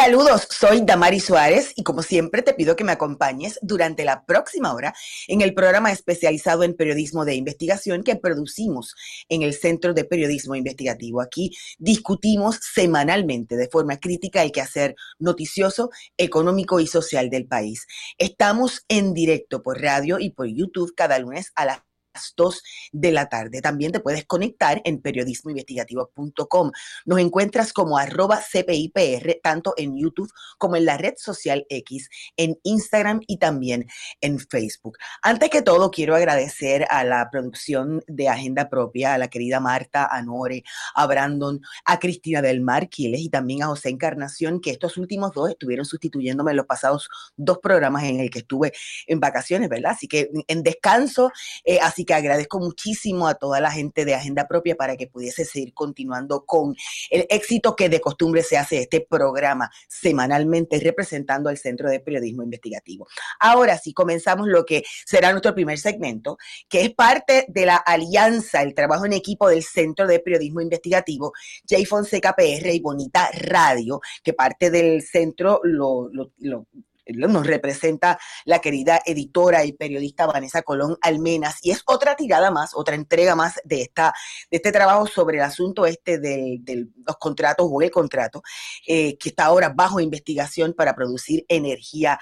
Saludos, soy Damari Suárez y como siempre te pido que me acompañes durante la próxima hora en el programa especializado en periodismo de investigación que producimos en el Centro de Periodismo Investigativo. Aquí discutimos semanalmente de forma crítica el quehacer noticioso, económico y social del país. Estamos en directo por radio y por YouTube cada lunes a las 2 de la tarde. También te puedes conectar en periodismoinvestigativo.com. Nos encuentras como @CPIPR, tanto en YouTube como en la red social X, en Instagram y también en Facebook. Antes que todo, quiero agradecer a la producción de Agenda Propia, a la querida Marta, a Nore, a Brandon, a Cristina del Mar Quiles y también a José Encarnación, que estos últimos dos estuvieron sustituyéndome en los pasados dos programas en el que estuve en vacaciones, ¿verdad? Así que en descanso, así que agradezco muchísimo a toda la gente de Agenda Propia para que pudiese seguir continuando con el éxito que de costumbre se hace este programa semanalmente representando al Centro de Periodismo Investigativo. Ahora sí, comenzamos lo que será nuestro primer segmento, que es parte de la alianza, el trabajo en equipo del Centro de Periodismo Investigativo, Jay Fonseca PR y Bonita Radio, que parte del centro nos representa la querida editora y periodista Vanessa Colón Almenas, y es otra tirada más, otra entrega más de este trabajo sobre el asunto de los contratos o el contrato que está ahora bajo investigación para producir energía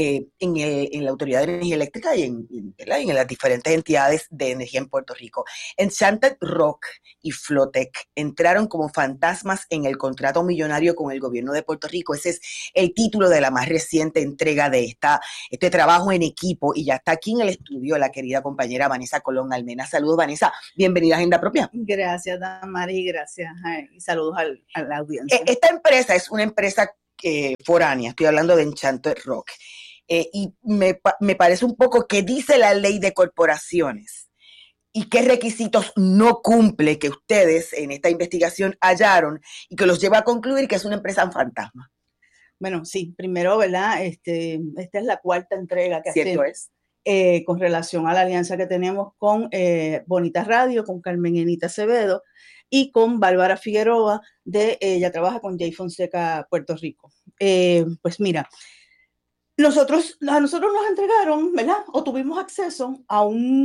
en la Autoridad de Energía Eléctrica y en las diferentes entidades de energía en Puerto Rico. Enchanted Rock y Flotec entraron como fantasmas en el contrato millonario con el gobierno de Puerto Rico. Ese es el título de la más reciente entrega de este trabajo en equipo, y ya está aquí en el estudio la querida compañera Vanessa Colón Almenas. Saludos, Vanessa, bienvenida a Agenda Propia. Gracias, Damari, gracias, y saludos a la audiencia. Esta empresa es una empresa foránea, estoy hablando de Enchanted Rock, y me parece un poco que dice la ley de corporaciones y qué requisitos no cumple que ustedes en esta investigación hallaron y que los lleva a concluir que es una empresa fantasma. Bueno, sí, primero, ¿verdad? Esta es la cuarta entrega que Cierto hacemos con relación a la alianza que tenemos con Bonita Radio, con Carmen Enita Acevedo y con Bárbara Figueroa, ella trabaja con Jay Fonseca Puerto Rico. Pues mira, a nosotros nos entregaron, ¿verdad? O tuvimos acceso a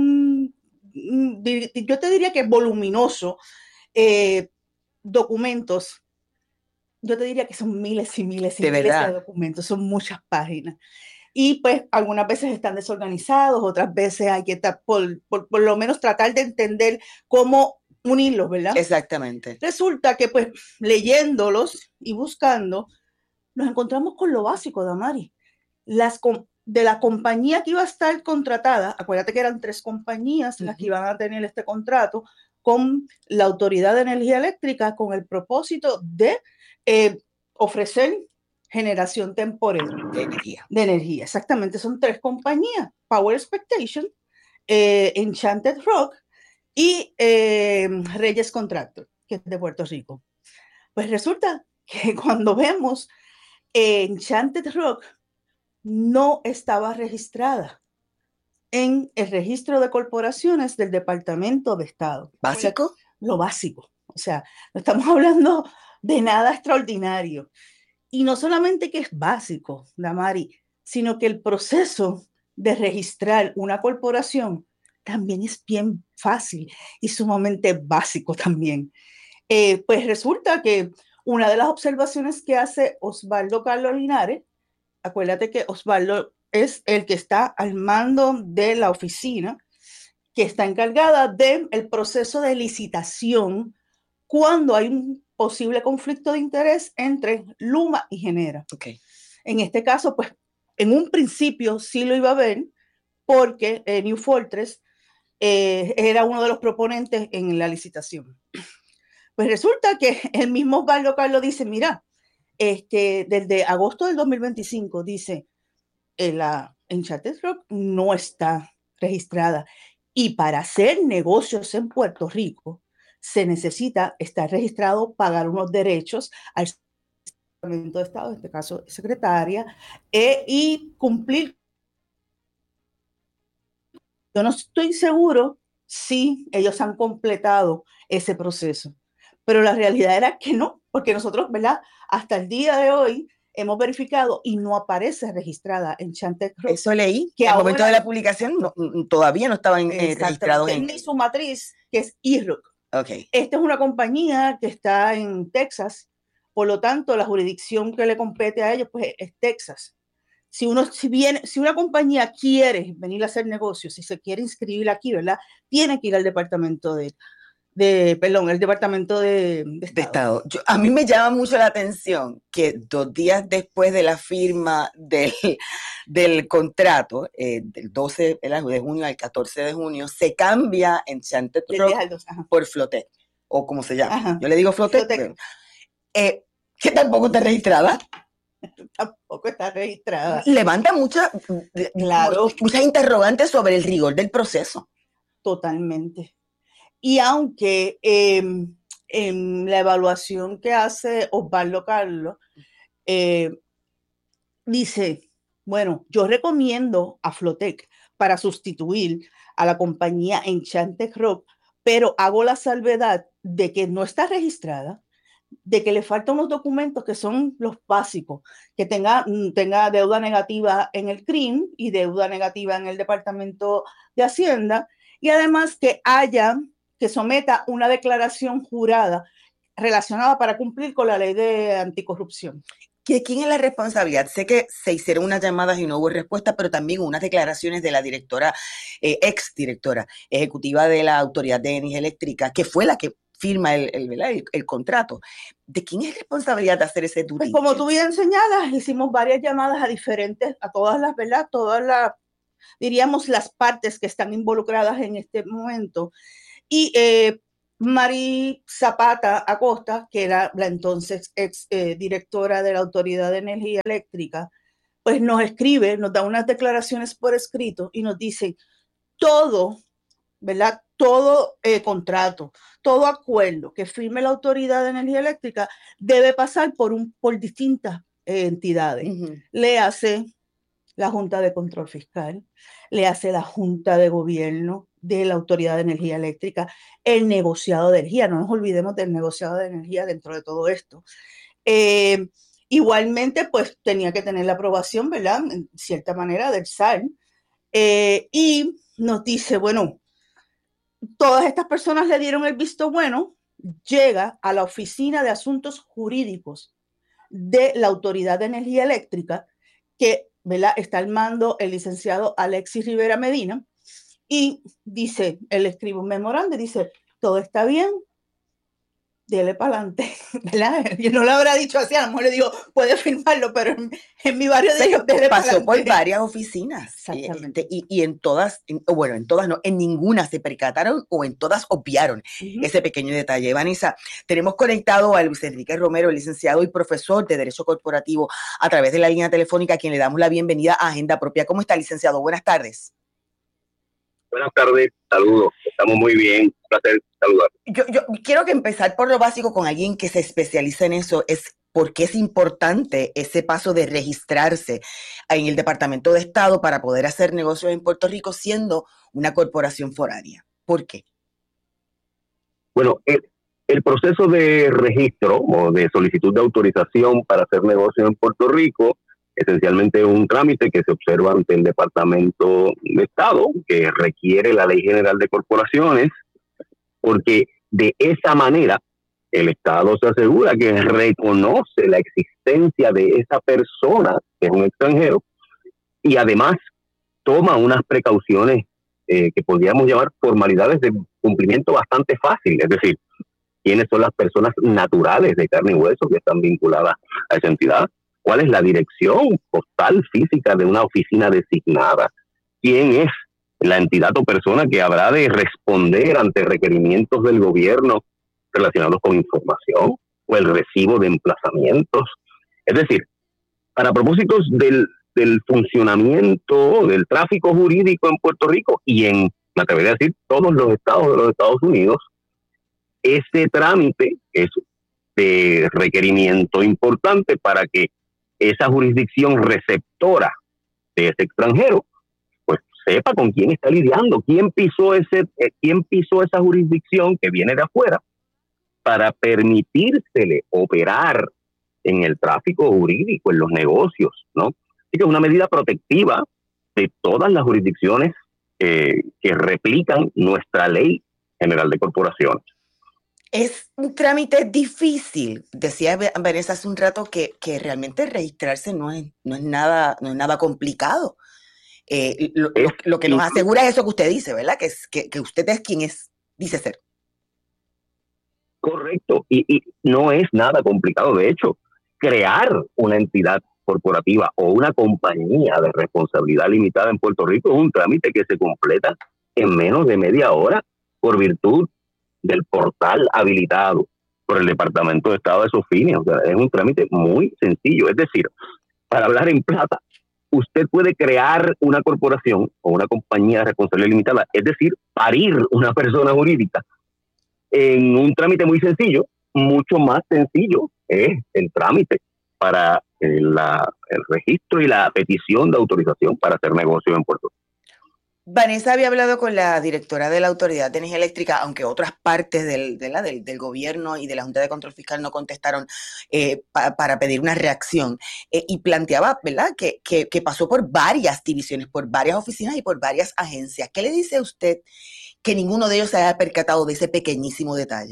yo te diría que voluminoso, documentos. Yo te diría que son miles y miles y miles de documentos, son muchas páginas. Y pues algunas veces están desorganizados, otras veces hay que por lo menos tratar de entender cómo unirlos, ¿verdad? Exactamente. Resulta que pues leyéndolos y buscando, nos encontramos con lo básico, Damari. De la compañía que iba a estar contratada, acuérdate que eran 3 compañías las que iban a tener este contrato con la Autoridad de Energía Eléctrica con el propósito de ofrecer generación temporal de energía. Exactamente, son 3 compañías: Power Expectation, Enchanted Rock y Reyes Contractor, que es de Puerto Rico. Pues resulta que cuando vemos Enchanted Rock no estaba registrada en el registro de corporaciones del Departamento de Estado. ¿Básico? Lo básico. O sea, no estamos hablando de nada extraordinario. Y no solamente que es básico, Damari, sino que el proceso de registrar una corporación también es bien fácil y sumamente básico también. Pues resulta que una de las observaciones que hace Osvaldo Carlos Linares, acuérdate que Osvaldo es el que está al mando de la oficina que está encargada del proceso de licitación cuando hay un posible conflicto de interés entre Luma y Genera. Okay. En este caso, pues, en un principio sí lo iba a ver porque New Fortress era uno de los proponentes en la licitación. Pues resulta que el mismo Osvaldo Carlos dice, mira, desde agosto del 2025, dice, la Enchanted Rock no está registrada. Y para hacer negocios en Puerto Rico, se necesita estar registrado, pagar unos derechos al Departamento de Estado, en este caso secretaria, y cumplir. Yo no estoy seguro si ellos han completado ese proceso, pero la realidad era que no, porque nosotros, ¿verdad? Hasta el día de hoy hemos verificado y no aparece registrada en Chantec Rock. Eso leí, que al momento de la publicación todavía no estaban registrados ni su matriz, que es eRock. Okay. Esta es una compañía que está en Texas, por lo tanto la jurisdicción que le compete a ellos pues es Texas. Si una compañía quiere venir a hacer negocios, si se quiere inscribir aquí, ¿verdad? Tiene que ir al departamento el departamento de Estado. A mí me llama mucho la atención que 2 días después de la firma del contrato, del 12 de junio al 14 de junio, se cambia en Chantec Rock por Flotec, o como se llama. Ajá. Yo le digo Flotec. Que tampoco está registrada. Tampoco está registrada. Levanta muchas interrogantes sobre el rigor del proceso. Totalmente. Y aunque en la evaluación que hace Osvaldo Carlos, dice, bueno, yo recomiendo a Flotec para sustituir a la compañía en Chantec Rock, pero hago la salvedad de que no está registrada, de que le faltan unos documentos que son los básicos, que tenga deuda negativa en el CRIM y deuda negativa en el Departamento de Hacienda, y además que someta una declaración jurada relacionada para cumplir con la ley de anticorrupción. ¿Quién es la responsabilidad? Sé que se hicieron unas llamadas y no hubo respuesta, pero también unas declaraciones de la directora, ex directora ejecutiva de la Autoridad de Energía Eléctrica, que fue la que firma el contrato. ¿De quién es responsabilidad de hacer ese due diligence? Pues como tú bien señalas, hicimos varias llamadas a todas las, ¿verdad? Diríamos, las partes que están involucradas en este momento. Y Mari Zapata Acosta, que era la entonces ex directora de la Autoridad de Energía Eléctrica, pues nos escribe, nos da unas declaraciones por escrito y nos dice todo, ¿verdad? Todo contrato, todo acuerdo que firme la Autoridad de Energía Eléctrica debe pasar por distintas entidades. Le hace la Junta de Control Fiscal, le hace la Junta de Gobierno de la Autoridad de Energía Eléctrica, el negociado de energía, no nos olvidemos del negociado de energía dentro de todo esto. Igualmente, pues tenía que tener la aprobación, ¿verdad? En cierta manera, del SAR. Y nos dice, bueno, todas estas personas le dieron el visto bueno, llega a la Oficina de Asuntos Jurídicos de la Autoridad de Energía Eléctrica, que, ¿verdad?, está al mando el licenciado Alexis Rivera Medina, y dice, él escribe un memorando y dice, todo está bien, dele para adelante, ¿verdad? Yo no le habrá dicho así, a lo mejor le digo, puede firmarlo, pero en mi barrio de ellos, pasó por varias oficinas. Exactamente. Y en todas, en ninguna se percataron o en todas obviaron ese pequeño detalle. Vanessa, tenemos conectado a Luis Enrique Romero, licenciado y profesor de Derecho Corporativo, a través de la línea telefónica, a quien le damos la bienvenida a Agenda Propia. ¿Cómo está, licenciado? Buenas tardes. Buenas tardes, saludos, estamos muy bien, un placer saludar. Yo quiero que empezar por lo básico con alguien que se especializa en eso, es por qué es importante ese paso de registrarse en el Departamento de Estado para poder hacer negocios en Puerto Rico siendo una corporación foránea. ¿Por qué? Bueno, el proceso de registro o de solicitud de autorización para hacer negocios en Puerto Rico esencialmente un trámite que se observa ante el Departamento de Estado, que requiere la Ley General de Corporaciones, porque de esa manera el Estado se asegura que reconoce la existencia de esa persona, que es un extranjero, y además toma unas precauciones que podríamos llamar formalidades de cumplimiento bastante fácil, es decir, quiénes son las personas naturales de carne y hueso que están vinculadas a esa entidad, cuál es la dirección postal física de una oficina designada, quién es la entidad o persona que habrá de responder ante requerimientos del gobierno relacionados con información o el recibo de emplazamientos. Es decir, para propósitos del funcionamiento del tráfico jurídico en Puerto Rico y me atrevería a decir, todos los estados de los Estados Unidos, ese trámite es de requerimiento importante para que esa jurisdicción receptora de ese extranjero, pues sepa con quién está lidiando, quién pisó esa jurisdicción que viene de afuera para permitírsele operar en el tráfico jurídico, en los negocios, ¿no? Así que es una medida protectiva de todas las jurisdicciones que replican nuestra ley general de corporaciones. Es un trámite difícil. Decía Vanessa hace un rato que realmente registrarse no es nada complicado. Lo que nos asegura es eso que usted dice, ¿verdad? Que usted es quien dice ser. Correcto, y no es nada complicado. De hecho, crear una entidad corporativa o una compañía de responsabilidad limitada en Puerto Rico es un trámite que se completa en menos de media hora por virtud del portal habilitado por el Departamento de Estado de SOFINI. O sea, es un trámite muy sencillo. Es decir, para hablar en plata, usted puede crear una corporación o una compañía de responsabilidad limitada, es decir, parir una persona jurídica en un trámite muy sencillo. Mucho más sencillo es el trámite para el registro y la petición de autorización para hacer negocio en Puerto Rico. Vanessa había hablado con la directora de la Autoridad de Energía Eléctrica, aunque otras partes del gobierno y de la Junta de Control Fiscal no contestaron para pedir una reacción, y planteaba, ¿verdad?, que pasó por varias divisiones, por varias oficinas y por varias agencias. ¿Qué le dice a usted que ninguno de ellos se haya percatado de ese pequeñísimo detalle?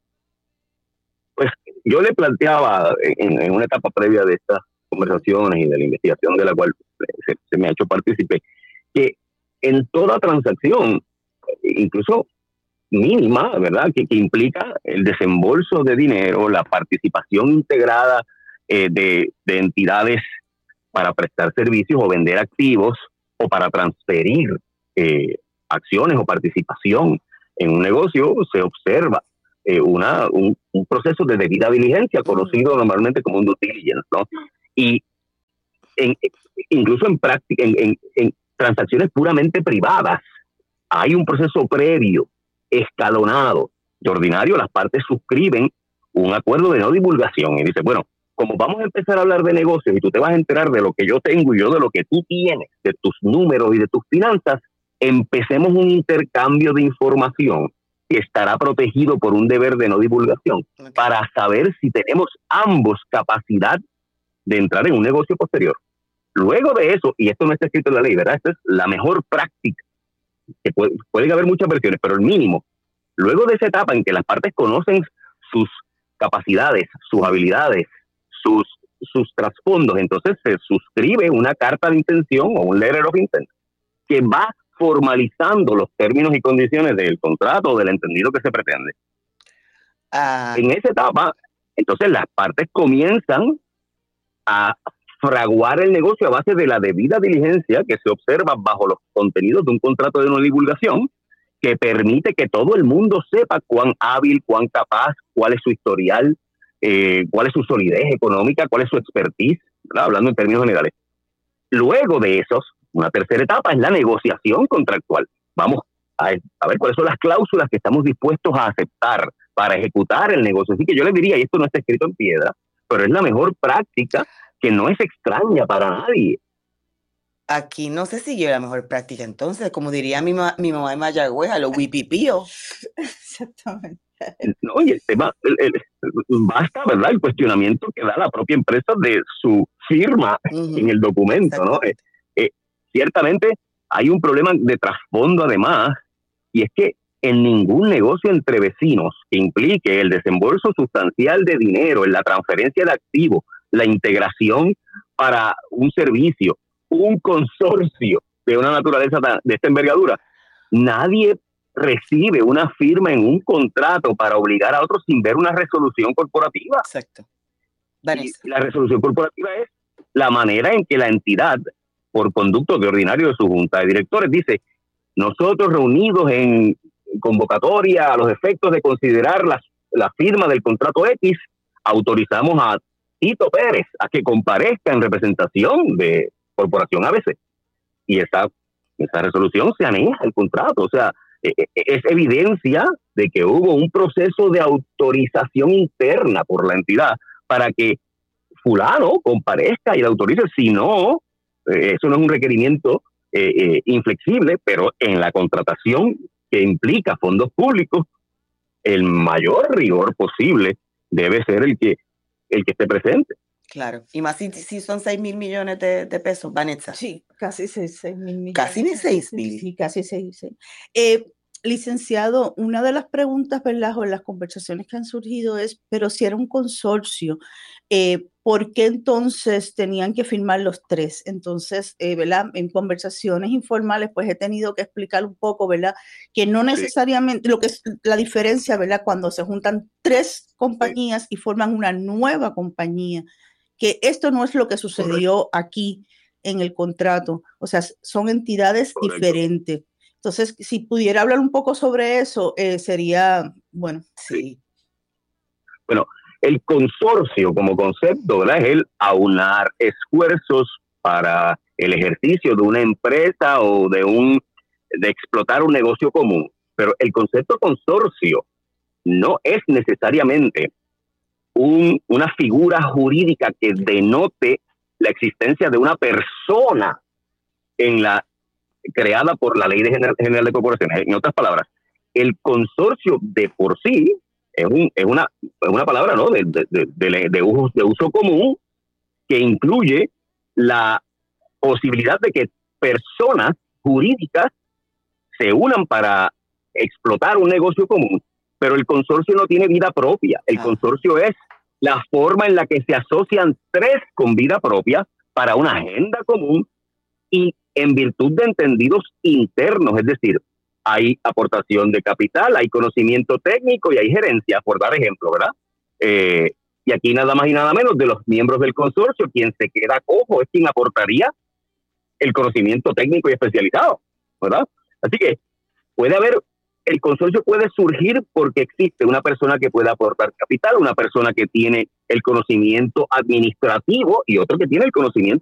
Pues yo le planteaba en una etapa previa de estas conversaciones y de la investigación de la cual se me ha hecho partícipe, que en toda transacción, incluso mínima, ¿verdad?, que implica el desembolso de dinero, la participación integrada de entidades para prestar servicios o vender activos o para transferir acciones o participación en un negocio, se observa un proceso de debida diligencia conocido normalmente como un due diligence, ¿no? Y incluso en práctica, en transacciones puramente privadas, hay un proceso previo, escalonado. De ordinario, las partes suscriben un acuerdo de no divulgación y dicen, bueno, como vamos a empezar a hablar de negocios y tú te vas a enterar de lo que yo tengo y yo de lo que tú tienes, de tus números y de tus finanzas, empecemos un intercambio de información que estará protegido por un deber de no divulgación, para saber si tenemos ambos capacidad de entrar en un negocio posterior. Luego de eso, y esto no está escrito en la ley, ¿verdad? Esta es la mejor práctica, que pueden haber muchas versiones, pero el mínimo. Luego de esa etapa en que las partes conocen sus capacidades, sus habilidades, sus trasfondos, entonces se suscribe una carta de intención o un letter of intent que va formalizando los términos y condiciones del contrato o del entendido que se pretende. En esa etapa, entonces las partes comienzan a fraguar el negocio a base de la debida diligencia que se observa bajo los contenidos de un contrato de no divulgación que permite que todo el mundo sepa cuán hábil, cuán capaz, cuál es su historial, cuál es su solidez económica, cuál es su expertise, ¿verdad?, hablando en términos generales. Luego de esos, una tercera etapa es la negociación contractual. Vamos a ver cuáles son las cláusulas que estamos dispuestos a aceptar para ejecutar el negocio. Así que yo les diría, y esto no está escrito en piedra, pero es la mejor práctica que no es extraña para nadie. Aquí no se siguió la mejor práctica, entonces, como diría mi mamá de Mayagüez, a los wipipíos. Exactamente. No, y el tema, basta, ¿verdad?, el cuestionamiento que da la propia empresa de su firma en el documento, ¿no? Ciertamente hay un problema de trasfondo además, y es que en ningún negocio entre vecinos que implique el desembolso sustancial de dinero en la transferencia de activos, la integración para un servicio, un consorcio de una naturaleza de esta envergadura, nadie recibe una firma en un contrato para obligar a otros sin ver una resolución corporativa. Exacto. Y la resolución corporativa es la manera en que la entidad, por conducto de ordinario de su junta de directores, dice, nosotros reunidos en convocatoria a los efectos de considerar la firma del contrato X, autorizamos a Tito Pérez a que comparezca en representación de Corporación ABC. Y esa resolución se aneja al contrato. O sea, es evidencia de que hubo un proceso de autorización interna por la entidad para que fulano comparezca y la autorice. Si no, eso no es un requerimiento inflexible, pero en la contratación que implica fondos públicos, el mayor rigor posible debe ser el que el que esté presente. Claro, y más si son 6.000 millones de pesos, Vanessa. Sí, casi 6.000 millones. Casi 6.000. Sí, casi 6. Licenciado, una de las preguntas, ¿verdad?, o las conversaciones que han surgido es, pero si era un consorcio, ¿por qué entonces tenían que firmar los tres? Entonces, ¿verdad?, en conversaciones informales, pues he tenido que explicar un poco, ¿verdad?, que no necesariamente, lo que es la diferencia, ¿verdad?, cuando se juntan tres compañías y forman una nueva compañía, que esto no es lo que sucedió aquí en el contrato, o sea, son entidades diferentes. Entonces, si pudiera hablar un poco sobre eso, sería bueno. Sí. Bueno, el consorcio como concepto, ¿verdad?, es el aunar esfuerzos para el ejercicio de una empresa o de explotar un negocio común. Pero el concepto consorcio no es necesariamente una figura jurídica que denote la existencia de una persona creada por la Ley General de Corporaciones. En otras palabras, el consorcio de por sí es una palabra, ¿no?, de uso común, que incluye la posibilidad de que personas jurídicas se unan para explotar un negocio común, pero el consorcio no tiene vida propia. El consorcio es la forma en la que se asocian tres con vida propia para una agenda común y en virtud de entendidos internos, es decir, hay aportación de capital, hay conocimiento técnico y hay gerencia, por dar ejemplo, ¿verdad? Y aquí nada más y nada menos de los miembros del consorcio, quien se queda cojo es quien aportaría el conocimiento técnico y especializado, ¿verdad? Así que el consorcio puede surgir porque existe una persona que puede aportar capital, una persona que tiene el conocimiento administrativo y otro que tiene el conocimiento